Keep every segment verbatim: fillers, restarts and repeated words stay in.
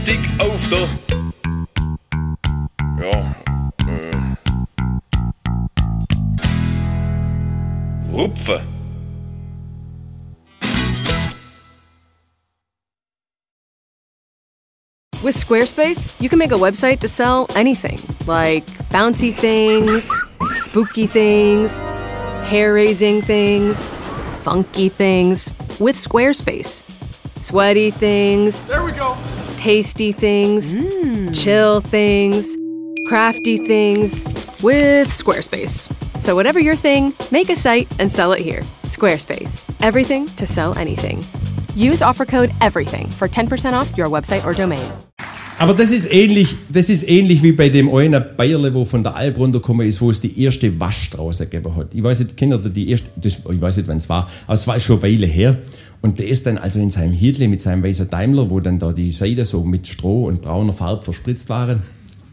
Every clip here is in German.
Dick auf der... Ja... Äh, Rupfen. With Squarespace, you can make a website to sell anything, like bouncy things, spooky things, hair-raising things, funky things. With Squarespace. Sweaty things. There we go. Tasty things. Mm. Chill things. Crafty things. With Squarespace. So whatever your thing, make a site and sell it here. Squarespace. Everything to sell anything. Use offer code EVERYTHING for ten percent off your website or domain. Aber das ist ähnlich, das ist ähnlich wie bei dem einen Bayerle, wo von der Alp runtergekommen ist, wo es die erste Waschstraße gegeben hat. Ich weiß nicht, kennt ihr die erste, das, ich weiß nicht, wann es war, aber es war schon eine Weile her. Und der ist dann also in seinem Hirtle mit seinem weißen Daimler, wo dann da die Seiten so mit Stroh und brauner Farbe verspritzt waren.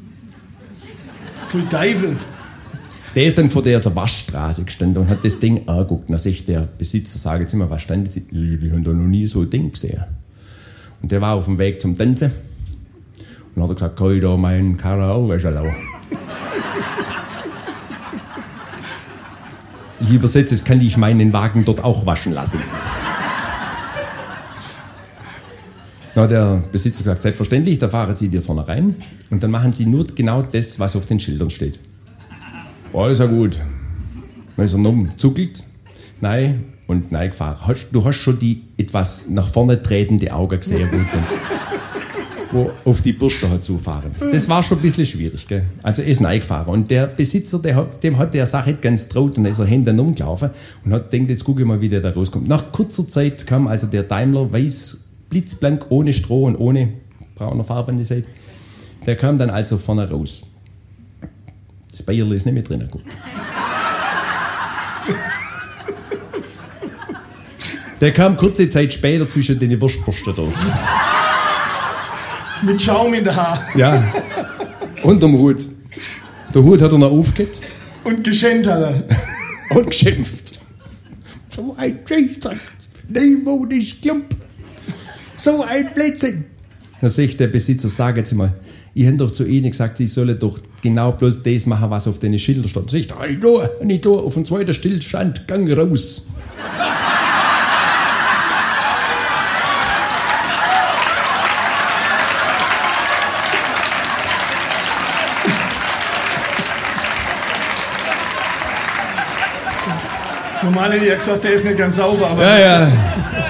Für Teufel. Der ist dann vor der Waschstraße gestanden und hat das Ding angeguckt. Dann sagt der Besitzer, sag jetzt immer, was stand jetzt? Die haben da noch nie so ein Ding gesehen. Und der war auf dem Weg zum Tanzen. Und hat er gesagt, kann ich da meinen Karren auch waschen lassen? Ich übersetze, jetzt kann ich meinen Wagen dort auch waschen lassen. Dann hat der Besitzer gesagt, selbstverständlich, da fahren Sie dir vorne rein und dann machen Sie nur genau das, was auf den Schildern steht. Boah, das ist ja gut. Dann ist er umzuckelt, nein und nein gefahren. Hast, du hast schon die etwas nach vorne tretende Augen gesehen, wo, dann, wo auf die Bürste hat zufahren. Das war schon ein bisschen schwierig, gell? Also er ist nein gefahren. Und der Besitzer, der, dem hat der Sache nicht ganz traut und dann ist er hinten umgelaufen und hat gedacht, jetzt gucke ich mal, wie der da rauskommt. Nach kurzer Zeit kam also der Daimler weiß, blitzblank, ohne Stroh und ohne brauner Farbe an die Seite. Der kam dann also vorne raus. Das Bayerle ist nicht mehr drin. Gut. Der kam kurze Zeit später zwischen den Wurstbürsten durch. Mit Schaum in der Haar. Ja, unterm Hut. Der Hut hat er noch aufgehört. Und geschenkt hat er. Und geschimpft. So ein Scheißdreck. Nein, ist Klump. So ein Blödsinn. Dann sagt der Besitzer, sag jetzt mal, ich habe doch zu Ihnen gesagt, Sie sollen doch genau bloß das machen, was auf den Schildern stand. Sagt er, nicht da, nicht da, auf dem zweiten Stillstand, gang raus. Normal hätte ich ja gesagt, der ist nicht ganz sauber, aber... Ja, ja.